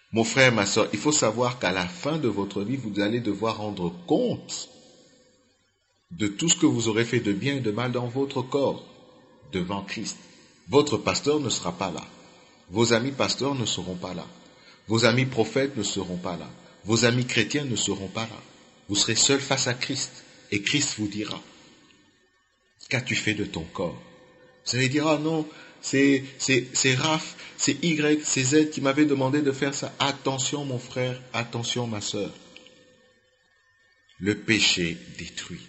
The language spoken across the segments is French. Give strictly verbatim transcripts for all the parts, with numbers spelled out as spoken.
Mon frère, ma soeur, il faut savoir qu'à la fin de votre vie, vous allez devoir rendre compte de tout ce que vous aurez fait de bien et de mal dans votre corps devant Christ. Votre pasteur ne sera pas là. Vos amis pasteurs ne seront pas là. Vos amis prophètes ne seront pas là. Vos amis chrétiens ne seront pas là. Vous serez seul face à Christ. Et Christ vous dira, qu'as-tu fait de ton corps? Vous allez dire, ah non, c'est, c'est, c'est Raph, c'est Y, c'est Z qui m'avait demandé de faire ça. Attention mon frère, attention ma sœur. Le péché détruit.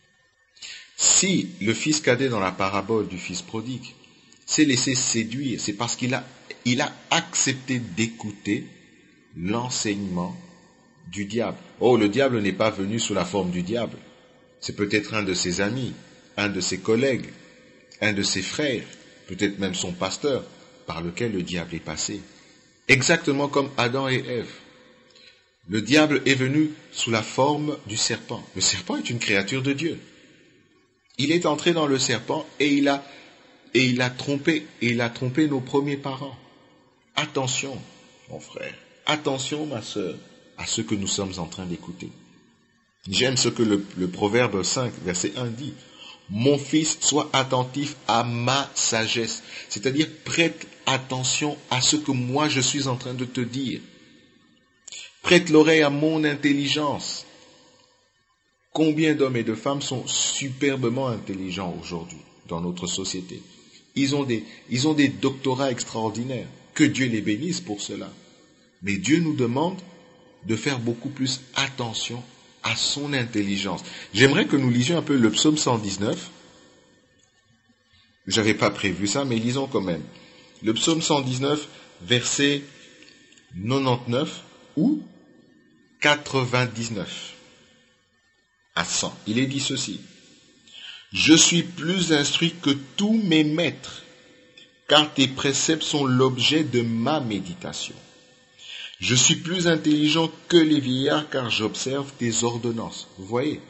Si le fils cadet dans la parabole du fils prodigue s'est laissé séduire, c'est parce qu'il a, il a accepté d'écouter l'enseignement du diable. Oh, le diable n'est pas venu sous la forme du diable. C'est peut-être un de ses amis, un de ses collègues, un de ses frères, peut-être même son pasteur, par lequel le diable est passé. Exactement comme Adam et Ève. Le diable est venu sous la forme du serpent. Le serpent est une créature de Dieu. Il est entré dans le serpent et il a, et il a trompé, et il a trompé nos premiers parents. Attention, mon frère, attention, ma sœur, à ce que nous sommes en train d'écouter. J'aime ce que le, le Proverbe cinq, verset un dit. Mon fils, sois attentif à ma sagesse. C'est-à-dire, prête attention à ce que moi je suis en train de te dire. Prête l'oreille à mon intelligence. Combien d'hommes et de femmes sont superbement intelligents aujourd'hui dans notre société? Ils ont des, ils ont des doctorats extraordinaires. Que Dieu les bénisse pour cela. Mais Dieu nous demande de faire beaucoup plus attention à son intelligence. J'aimerais que nous lisions un peu le psaume cent dix-neuf. J'avais pas prévu ça, mais lisons quand même. Le psaume cent dix-neuf, verset quatre-vingt-dix-neuf ou quatre-vingt-dix-neuf à cent. Il est dit ceci. Je suis plus instruit que tous mes maîtres, car tes préceptes sont l'objet de ma méditation. Je suis plus intelligent que les vieillards, car j'observe tes ordonnances. Vous voyez?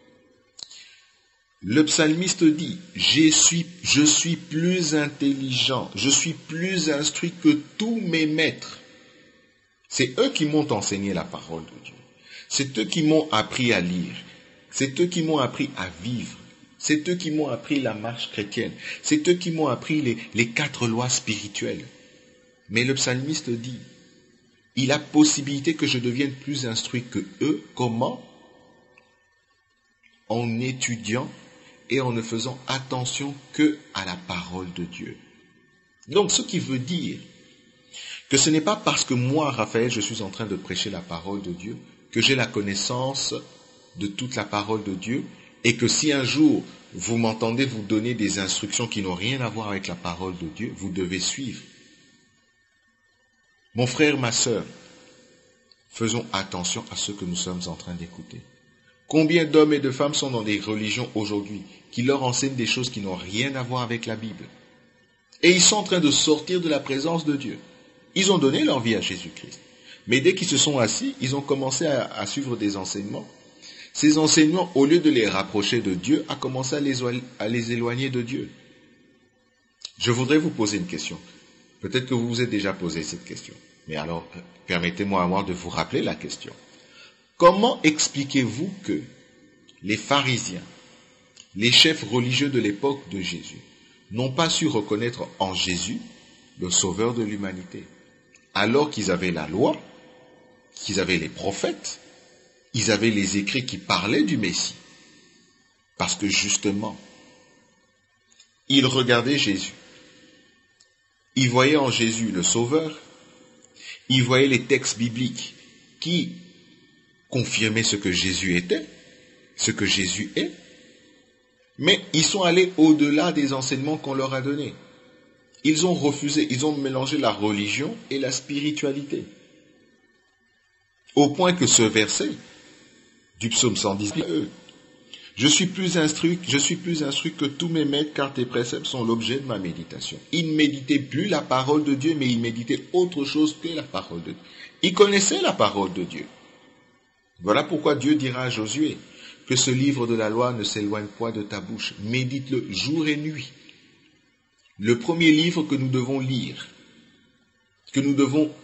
Le psalmiste dit, je suis, je suis plus intelligent, je suis plus instruit que tous mes maîtres. C'est eux qui m'ont enseigné la parole de Dieu. C'est eux qui m'ont appris à lire. C'est eux qui m'ont appris à vivre. C'est eux qui m'ont appris la marche chrétienne. C'est eux qui m'ont appris les, les quatre lois spirituelles. Mais le psalmiste dit, il a possibilité que je devienne plus instruit que eux. Comment? En étudiant et en ne faisant attention que à la parole de Dieu. Donc, ce qui veut dire que ce n'est pas parce que moi, Raphaël, je suis en train de prêcher la parole de Dieu, que j'ai la connaissance de toute la parole de Dieu, et que si un jour vous m'entendez vous donner des instructions qui n'ont rien à voir avec la parole de Dieu, vous devez suivre. Mon frère, ma sœur, faisons attention à ce que nous sommes en train d'écouter. Combien d'hommes et de femmes sont dans des religions aujourd'hui qui leur enseignent des choses qui n'ont rien à voir avec la Bible? Et ils sont en train de sortir de la présence de Dieu. Ils ont donné leur vie à Jésus-Christ. Mais dès qu'ils se sont assis, ils ont commencé à, à suivre des enseignements. Ces enseignements, au lieu de les rapprocher de Dieu, a commencé à les, à les éloigner de Dieu. Je voudrais vous poser une question. Peut-être que vous vous êtes déjà posé cette question. Mais alors, permettez-moi à moi de vous rappeler la question. Comment expliquez-vous que les pharisiens, les chefs religieux de l'époque de Jésus, n'ont pas su reconnaître en Jésus le sauveur de l'humanité, alors qu'ils avaient la loi, qu'ils avaient les prophètes, ils avaient les écrits qui parlaient du Messie? Parce que justement, ils regardaient Jésus. Ils voyaient en Jésus le sauveur. Ils voyaient les textes bibliques qui confirmaient ce que Jésus était, ce que Jésus est. Mais ils sont allés au-delà des enseignements qu'on leur a donnés. Ils ont refusé, ils ont mélangé la religion et la spiritualité. Au point que ce verset du psaume cent dix, eux, je suis plus instruit, je suis plus instruit que tous mes maîtres, car tes préceptes sont l'objet de ma méditation. Ils ne méditaient plus la parole de Dieu, mais ils méditaient autre chose que la parole de Dieu. Ils connaissaient la parole de Dieu. Voilà pourquoi Dieu dira à Josué que ce livre de la loi ne s'éloigne point de ta bouche. Médite-le jour et nuit. Le premier livre que nous devons lire, que nous devons